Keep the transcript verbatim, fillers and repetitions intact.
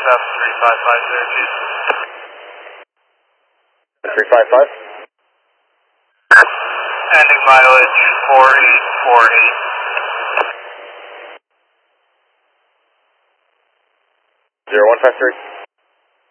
F three five five zero two. three five five. Ending mileage four eight four eight. zero one five three.